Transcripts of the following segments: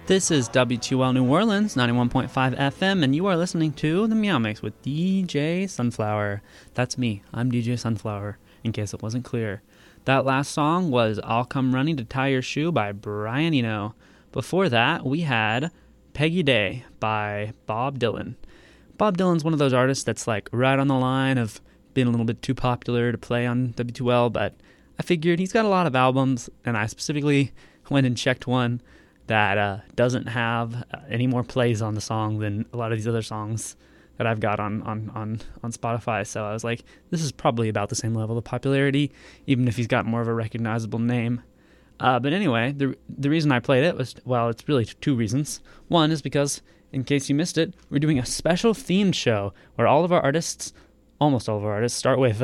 This is WTOL New Orleans, 91.5 FM, and you are listening to The Meow Mix with DJ Sunflower. That's me. I'm DJ Sunflower, in case it wasn't clear. That last song was I'll Come Running to Tie Your Shoe by Brian Eno. Before that, we had Peggy Day by Bob Dylan. Bob Dylan's one of those artists that's like right on the line of being a little bit too popular to play on W2L, but I figured he's got a lot of albums, and I specifically went and checked one that doesn't have any more plays on the song than a lot of these other songs that I've got on Spotify. So I was like, this is probably about the same level of popularity, even if he's got more of a recognizable name. But anyway, the reason I played it was, well, it's really two reasons. One is because, in case you missed it, we're doing a special themed show where all of our artists, almost all of our artists, start with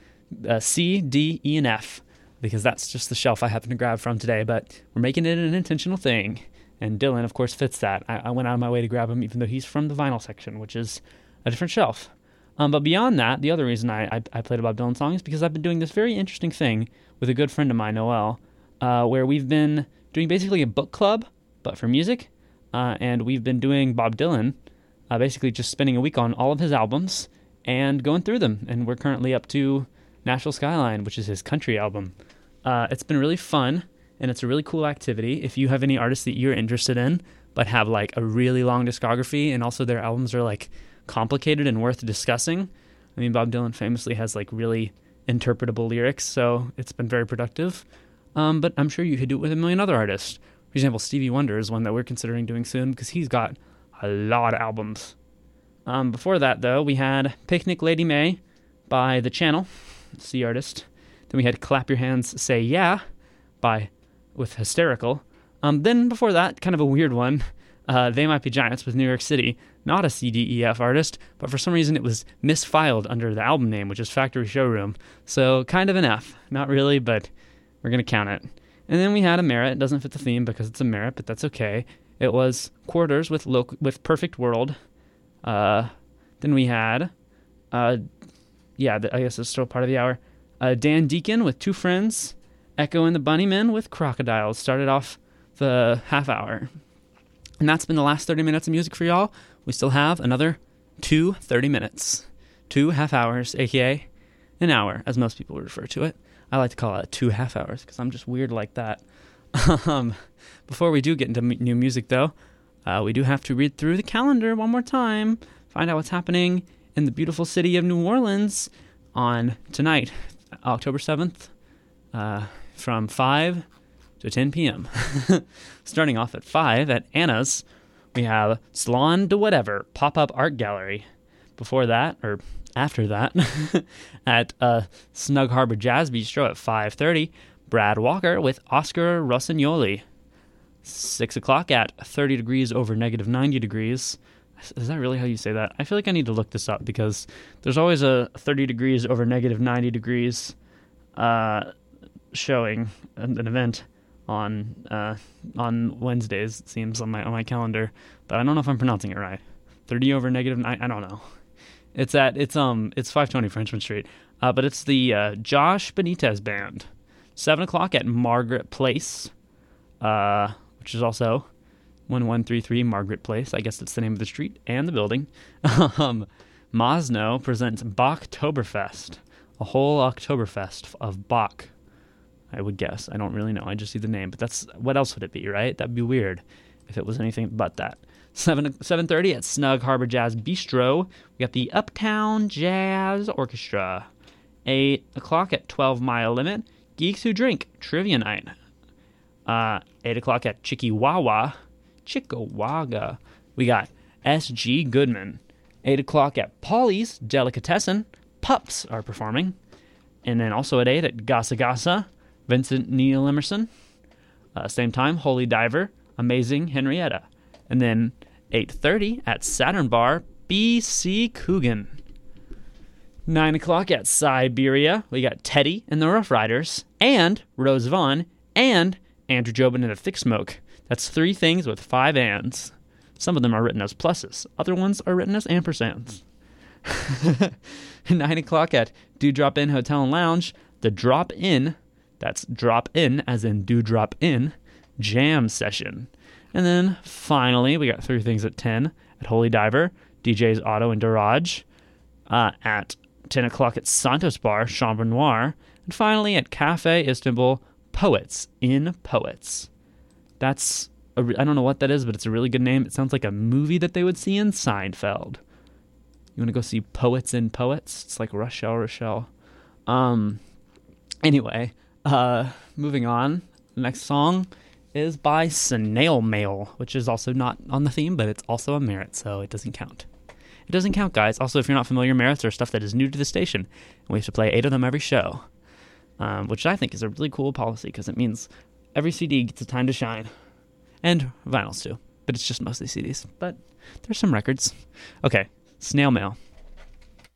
C, D, E, and F, because that's just the shelf I happen to grab from today, but we're making it an intentional thing, and Dylan, of course, fits that. I went out of my way to grab him, even though he's from the vinyl section, which is a different shelf. But beyond that, the other reason I played a Bob Dylan song is because I've been doing this very interesting thing with a good friend of mine, Noel, where we've been doing basically a book club, but for music, and we've been doing Bob Dylan, basically just spending a week on all of his albums and going through them, and we're currently up to Nashville Skyline, which is his country album. It's been really fun, and it's a really cool activity. If you have any artists that you're interested in, but have like a really long discography, and also their albums are like complicated and worth discussing. I mean, Bob Dylan famously has like really interpretable lyrics, so it's been very productive. But I'm sure you could do it with a million other artists. For example, Stevie Wonder is one that we're considering doing soon because he's got a lot of albums. Before that, though, we had Picnic Lady May by The Channel, Sea Artist. Then we had Clap Your Hands, Say Yeah with Hysterical. Then before that, kind of a weird one, They Might Be Giants with New York City. Not a CDEF artist, but for some reason it was misfiled under the album name, which is Factory Showroom. So kind of an F. Not really, but we're going to count it. And then we had a merit. It doesn't fit the theme because it's a merit, but that's okay. It was Quarters with Perfect World. Then we had, I guess it's still part of the hour, Dan Deacon with Two Friends, Echo and the Bunnymen with Crocodiles started off the half hour. And that's been the last 30 minutes of music for y'all. We still have another 30 minutes. 2 half hours, aka an hour, as most people would refer to it. I like to call it 2 half hours because I'm just weird like that. Before we do get into new music, though, we do have to read through the calendar one more time, find out what's happening in the beautiful city of New Orleans on tonight, October 7th, from 5 to 10 p.m. Starting off at 5 at Anna's, we have Salon de Whatever Pop-Up Art Gallery. Before that, or after that, at Snug Harbor Jazz Bistro at 5:30, Brad Walker with Oscar Rossignoli. 6 o'clock at 30 degrees over negative 90 degrees. Is that really how you say that? I feel like I need to look this up because there's always a 30 degrees over negative 90 degrees showing an event on Wednesdays, it seems, on my calendar, but I don't know if I'm pronouncing it right. 30 over negative 9, I don't know. It's 520 Frenchman Street, but it's the Josh Benitez Band. 7 o'clock at Margaret Place, which is also 1133 Margaret Place. I guess it's the name of the street and the building. Mosno presents Bachtoberfest, a whole Oktoberfest of Bach, I would guess. I don't really know. I just see the name, but that's, what else would it be, right? That'd be weird if it was anything but that. 7:30 at Snug Harbor Jazz Bistro, we got the Uptown Jazz Orchestra. 8 o'clock at 12 Mile Limit, Geeks Who Drink Trivia Night. 8 o'clock at Chickawaga, we got S.G. Goodman. 8 o'clock at Polly's Delicatessen, Pups are performing. And then also at 8 at Gasa Gasa, Vincent Neil Emerson. Same time, Holy Diver, Amazing Henrietta. And then 8:30 at Saturn Bar, B.C. Coogan. 9 o'clock at Siberia, we got Teddy and the Rough Riders, and Rose Vaughn, and Andrew Jobin and the Thick Smoke. That's 3 things with 5 ands. Some of them are written as pluses. Other ones are written as ampersands. 9 o'clock at Dewdrop Inn Hotel and Lounge, the Drop In, that's drop in as in do drop in, jam session. And then finally, we got three things at 10 at Holy Diver, DJ's Auto and Garage. At 10 o'clock at Santos Bar, Chambre Noire. And finally at Cafe Istanbul, Poets in Poets. That's, I don't know what that is, but it's a really good name. It sounds like a movie that they would see in Seinfeld. You want to go see Poets in Poets? It's like Rochelle. Anyway, moving on. The next song is by Snail Mail, which is also not on the theme, but it's also a merit, so it doesn't count. It doesn't count, guys. Also, if you're not familiar, merits are stuff that is new to the station, and we have to play 8 of them every show, which I think is a really cool policy because it means every CD gets a time to shine, and vinyls too, but it's just mostly CDs, but there's some records. Okay, Snail Mail.